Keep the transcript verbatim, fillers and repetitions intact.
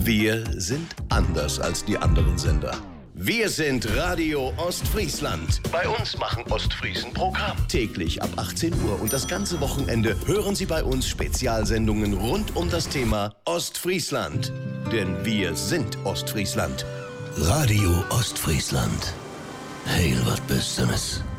Wir sind anders als die anderen Sender. Wir sind Radio Ostfriesland. Bei uns machen Ostfriesen Programm. Täglich ab achtzehn Uhr und das ganze Wochenende hören Sie bei uns Spezialsendungen rund um das Thema Ostfriesland. Denn wir sind Ostfriesland. Radio Ostfriesland. Heil wat Besseres.